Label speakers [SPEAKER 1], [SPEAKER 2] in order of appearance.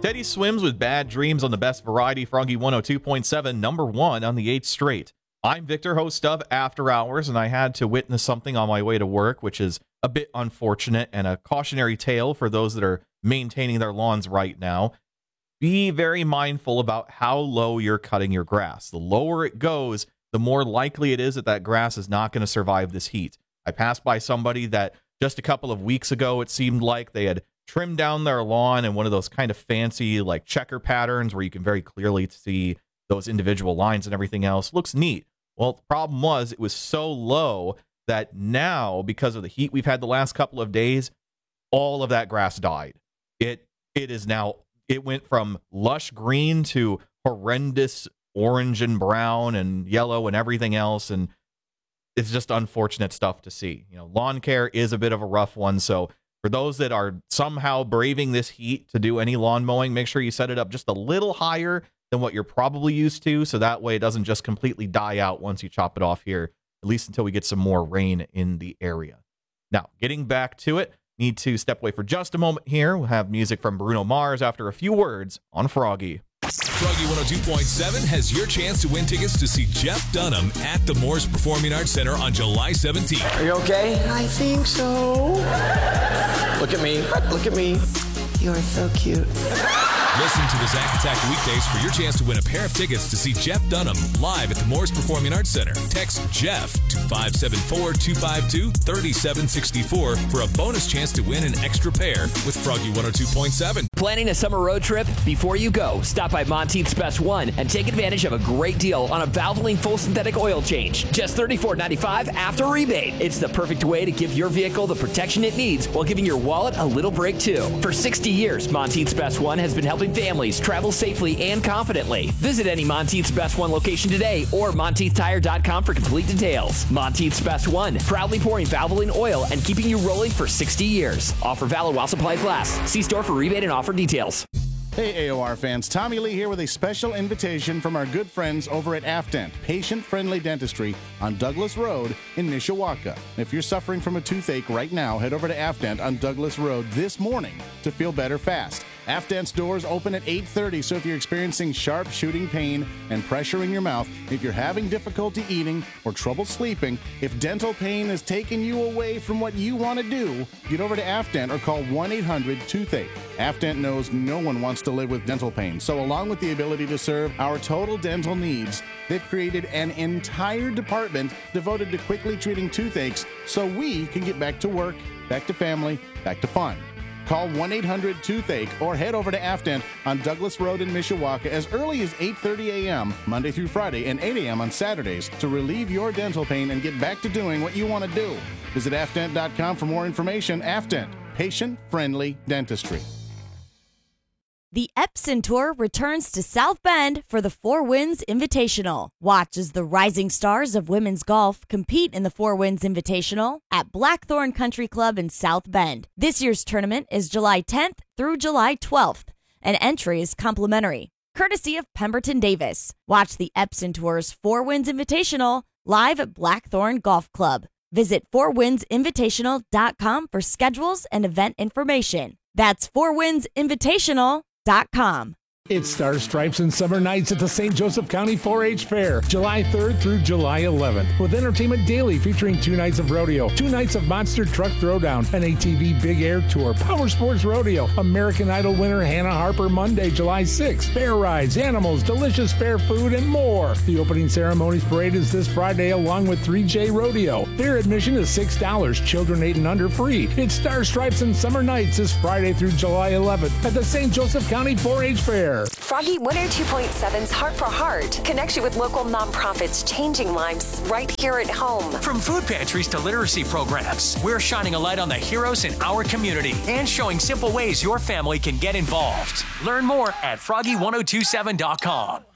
[SPEAKER 1] Teddy swims with bad dreams on the best variety. Froggy 102.7, number one on the 8th straight. I'm Victor, host of After Hours, and I had to witness something on my way to work, which is a bit unfortunate and a cautionary tale for those that are maintaining their lawns right now. Be very mindful about how low you're cutting your grass. The lower it goes, the more likely it is that that grass is not going to survive this heat. I passed by somebody that just a couple of weeks ago, it seemed like they had trimmed down their lawn in one of those kind of fancy like checker patterns where you can very clearly see those individual lines and everything else. Looks neat. Well, the problem was it was so low that now, because of the heat we've had the last couple of days, all of that grass died. It went from lush green to horrendous orange and brown and yellow and everything else, and it's just unfortunate stuff to see. You know, lawn care is a bit of a rough one, so for those that are somehow braving this heat to do any lawn mowing, make sure you set it up just a little higher than what you're probably used to, so that way it doesn't just completely die out once you chop it off here, at least until we get some more rain in the area. Now, getting back to it, need to step away for just a moment here. We'll have music from Bruno Mars after a few words on Froggy.
[SPEAKER 2] Froggy 102.7 has your chance to win tickets to see Jeff Dunham at the Morris Performing Arts Center on July 17th.
[SPEAKER 3] Are you okay? I think so. Look at me. Look at me. You are so cute.
[SPEAKER 2] Listen to the Zack Attack weekdays for your chance to win a pair of tickets to see Jeff Dunham live at the Morris Performing Arts Center. Text Jeff to 574-252-3764 for a bonus chance to win an extra pair with Froggy 102.7.
[SPEAKER 4] Planning a summer road trip? Before you go, stop by Monteith's Best One and take advantage of a great deal on a Valvoline full synthetic oil change. Just $34.95 after rebate. It's the perfect way to give your vehicle the protection it needs while giving your wallet a little break too. For 60 years, Monteith's Best One has been helping families travel safely and confidently. Visit any Monteith's Best One location today or MonteithTire.com for complete details. Monteith's Best One, proudly pouring Valvoline oil and keeping you rolling for 60 years. Offer valid while supplies last. See store for rebate and offer details.
[SPEAKER 5] Hey AOR fans, Tommy Lee here with a special invitation from our good friends over at Afdent, patient-friendly dentistry on Douglas Road in Mishawaka. If you're suffering from a toothache right now, head over to Afdent on Douglas Road this morning to feel better fast. Afdent's doors open at 8:30, so if you're experiencing sharp shooting pain and pressure in your mouth, if you're having difficulty eating or trouble sleeping, if dental pain is taking you away from what you want to do, get over to Afdent or call 1-800-TOOTHACHE. Afdent knows no one wants to live with dental pain, so along with the ability to serve our total dental needs, they've created an entire department devoted to quickly treating toothaches so we can get back to work, back to family, back to fun. Call 1-800-TOOTHACHE or head over to Afdent on Douglas Road in Mishawaka as early as 8:30 a.m. Monday through Friday and 8 a.m. on Saturdays to relieve your dental pain and get back to doing what you want to do. Visit Afdent.com for more information. Afdent, patient-friendly dentistry.
[SPEAKER 6] The Epson Tour returns to South Bend for the Four Winds Invitational. Watch as the rising stars of women's golf compete in the Four Winds Invitational at Blackthorn Country Club in South Bend. This year's tournament is July 10th through July 12th, and entry is complimentary, courtesy of Pemberton Davis. Watch the Epson Tour's Four Winds Invitational live at Blackthorn Golf Club. Visit fourwindsinvitational.com for schedules and event information. That's fourwindsinvitational.com.
[SPEAKER 7] It's Star Stripes and Summer Nights at the St. Joseph County 4-H Fair, July 3rd through July 11th, with entertainment daily featuring 2 nights of rodeo, 2 nights of monster truck throwdown, an ATV Big Air Tour, Power Sports Rodeo, American Idol winner Hannah Harper Monday, July 6th, fair rides, animals, delicious fair food, and more. The opening ceremonies parade is this Friday along with 3J Rodeo. Fair admission is $6, children 8 and under free. It's Star Stripes and Summer Nights this Friday through July 11th at the St. Joseph County 4-H Fair.
[SPEAKER 8] Froggy 102.7's Heart for Heart connects you with local nonprofits changing lives right here at home.
[SPEAKER 9] From food pantries to literacy programs, we're shining a light on the heroes in our community and showing simple ways your family can get involved. Learn more at froggy1027.com.